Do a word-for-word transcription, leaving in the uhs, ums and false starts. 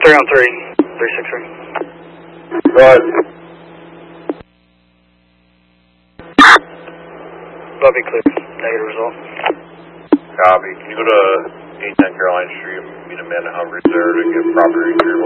three on three, three six three. Go ahead. Lobby clear. Negative result. Copy. Can you go to eight ten Caroline Street, meet Amanda Humphreys there to get property retrieval?